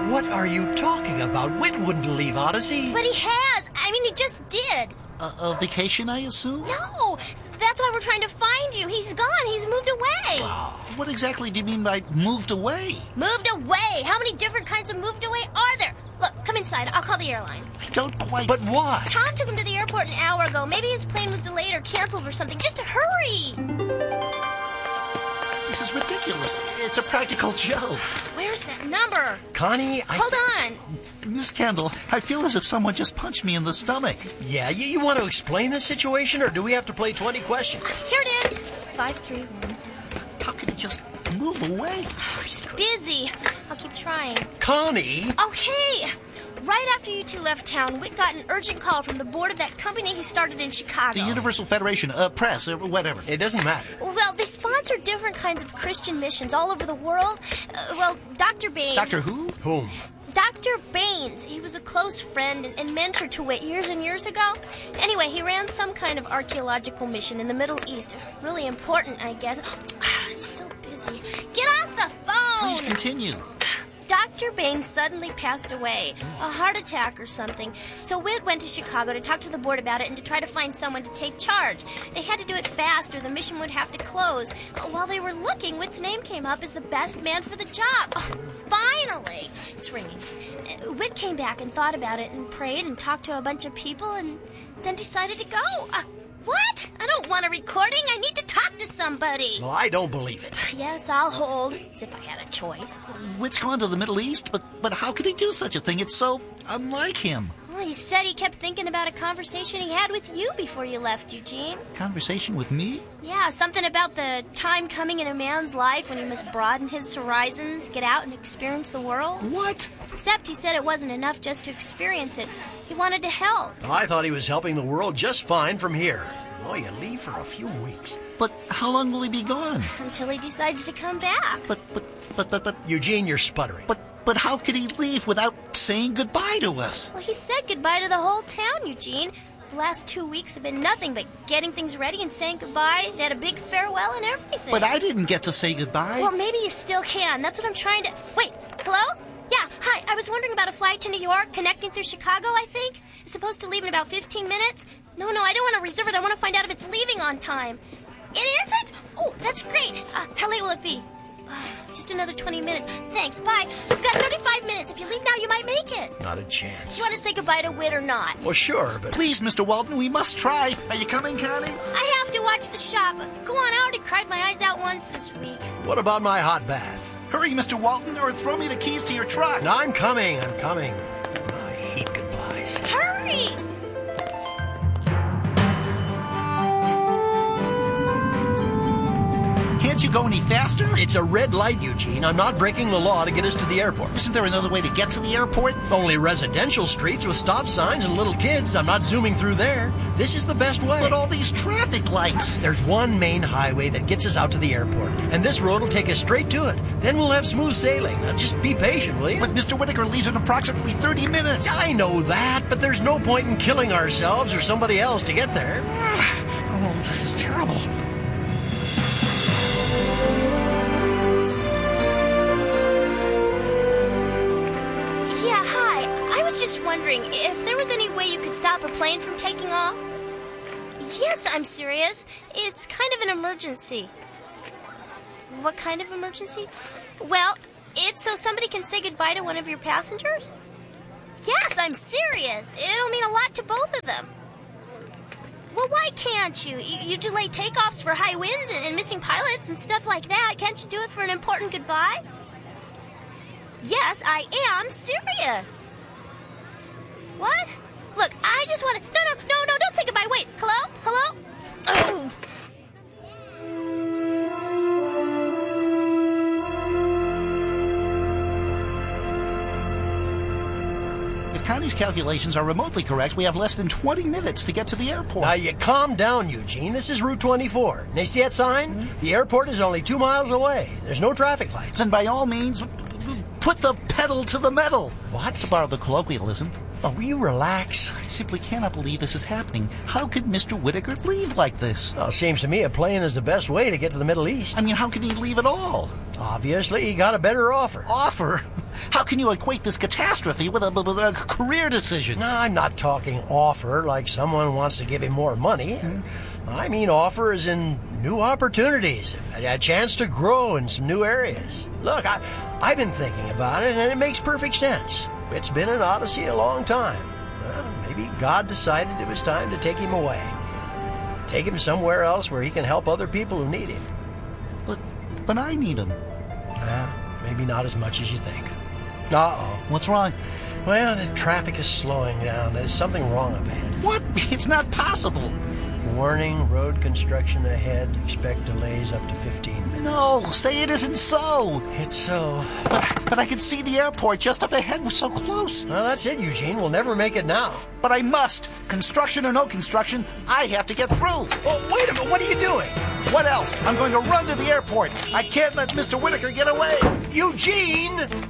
What are you talking about? Whit wouldn't leave Odyssey. But he has. I mean, he just did. A vacation, I assume? No, that's why we're trying to find you. He's gone. He's moved away. What exactly do you mean by moved away? Moved away? How many different kinds of moved away are there? Look, come inside. I'll call the airline. I don't quite... But why? Tom took him to the airport an hour ago. Maybe his plane was delayed or canceled or something. Just hurry. This is ridiculous. It's a practical joke. Where's that number? Connie, Hold on. Miss Kendall, I feel as if someone just punched me in the stomach. Yeah, you want to explain the situation, or do we have to play 20 questions? Here it is. 531. How could he just move away? He's busy. I'll keep trying. Connie! Okay. Right after you two left town, Whit got an urgent call from the board of that company he started in Chicago. The Universal Federation, Press, whatever. It doesn't matter. Well, they sponsor different kinds of Christian missions all over the world. Dr. Baines... Dr. who? Whom? Dr. Baines. He was a close friend and mentor to Whit years and years ago. Anyway, he ran some kind of archaeological mission in the Middle East. Really important, I guess. It's still busy. Get off the phone! Please continue. Dr. Baines suddenly passed away. A heart attack or something. So Whit went to Chicago to talk to the board about it and to try to find someone to take charge. They had to do it fast or the mission would have to close. While they were looking, Whit's name came up as the best man for the job. Finally! It's ringing. Whit came back and thought about it and prayed and talked to a bunch of people and then decided to go. What? I don't want a recording. I need to talk to somebody. Well, I don't believe it. Yes, I'll hold, as if I had a choice. Whit's gone to the Middle East, but how could he do such a thing? It's so unlike him. Well, he said he kept thinking about a conversation he had with you before you left, Eugene. Conversation with me? Yeah, something about the time coming in a man's life when he must broaden his horizons, get out and experience the world. What? Except he said it wasn't enough just to experience it. He wanted to help. I thought he was helping the world just fine from here. Oh, you leave for a few weeks. But how long will he be gone? Until he decides to come back. But... Eugene, you're sputtering. But how could he leave without saying goodbye to us? Well, he said goodbye to the whole town, Eugene. The last 2 weeks have been nothing but getting things ready and saying goodbye. They had a big farewell and everything. But I didn't get to say goodbye. Well, maybe you still can. That's what I'm trying to... Wait, hello? Yeah, hi. I was wondering about a flight to New York, connecting through Chicago, I think. It's supposed to leave in about 15 minutes. No, I don't want to reserve it. I want to find out if it's leaving on time. It isn't? Oh, that's great. How late will it be? Just another 20 minutes. Thanks, bye. You've got 35 minutes. If you leave now, you might make it. Not a chance. Do you want to say goodbye to Whit or not? Well, sure, but... Please, Mr. Walton, we must try. Are you coming, Connie? I have to watch the shop. Go on, I already cried my eyes out once this week. What about my hot bath? Hurry, Mr. Walton, or throw me the keys to your truck. No, I'm coming. I hate goodbyes. Hurry! Can't you go any faster? It's a red light, Eugene. I'm not breaking the law to get us to the airport. Isn't there another way to get to the airport? Only residential streets with stop signs and little kids. I'm not zooming through there. This is the best way. But all these traffic lights. There's one main highway that gets us out to the airport, and this road will take us straight to it. Then we'll have smooth sailing. Now, just be patient, will you? But Mr. Whittaker leaves in approximately 30 minutes. I know that, but there's no point in killing ourselves or somebody else to get there. Oh, this is terrible. Yeah, hi. I was just wondering if there was any way you could stop a plane from taking off. Yes, I'm serious. It's kind of an emergency. What kind of emergency? Well, it's so somebody can say goodbye to one of your passengers. Yes, I'm serious. It'll mean a lot to both of them. Well, why can't you? You delay takeoffs for high winds and missing pilots and stuff like that. Can't you do it for an important goodbye? Yes, I am serious. What? Look, I just want to... No, don't say goodbye. Wait, hello? Oh. If Connie's calculations are remotely correct, we have less than 20 minutes to get to the airport. Now, you calm down, Eugene. This is Route 24. And you see that sign? Mm-hmm. The airport is only 2 miles away. There's no traffic lights. Then by all means, put the pedal to the metal. What? To borrow the colloquialism. Oh, will you relax? I simply cannot believe this is happening. How could Mr. Whittaker leave like this? Well, it seems to me a plane is the best way to get to the Middle East. I mean, how can he leave at all? Obviously, he got a better offer. Offer? How can you equate this catastrophe with a career decision? No, I'm not talking offer like someone wants to give him more money. I mean offer as in new opportunities, a chance to grow in some new areas. Look, I've been thinking about it, and it makes perfect sense. It's been an odyssey a long time. Well, maybe God decided it was time to take him away. Take him somewhere else where he can help other people who need him. But I need him. Maybe not as much as you think. Uh-oh. What's wrong? Well, the traffic is slowing down. There's something wrong up ahead. What? It's not possible. Warning, road construction ahead. Expect delays up to 15 minutes. No, say it isn't so. It's so. But I can see the airport just up ahead. We're so close. Well, that's it, Eugene. We'll never make it now. But I must. Construction or no construction, I have to get through. Oh, wait a minute. What are you doing? What else? I'm going to run to the airport. I can't let Mr. Whitaker get away. Eugene!